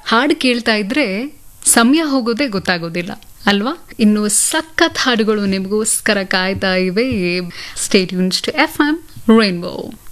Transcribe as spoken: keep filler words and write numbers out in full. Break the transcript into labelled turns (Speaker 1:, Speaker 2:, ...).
Speaker 1: ಹಾಡು ಕೇಳ್ತಾ ಇದ್ರೆ ಸಮಯ ಹೋಗೋದೇ ಗೊತ್ತಾಗೋದಿಲ್ಲ ಅಲ್ವಾ? ಇನ್ನು ಸಖತ್ ಹಾಡುಗಳು ನಿಮಗೋಸ್ಕರ ಕಾಯ್ತಾ ಇವೆ. Stay tuned to F M rainbow.